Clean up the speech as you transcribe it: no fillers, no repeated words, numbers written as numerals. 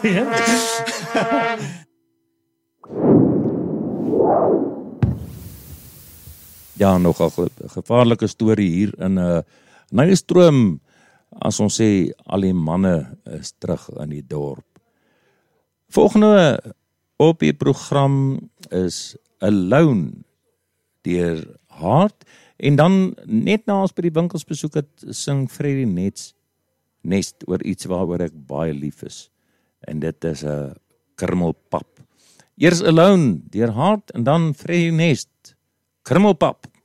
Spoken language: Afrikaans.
Ja, nogal gevaarlike storie hier in Nylstroom, as ons sê, al die manne is terug in die dorp. Volgende op die program is Alone deur Hart, en dan net na ons by die winkels besoek het, sing Freddie Nest oor iets waaroor ek baie lief is, en dit is 'n krummelpap. Eers Alone deur Hart, en dan Freddie Nest, krummelpap.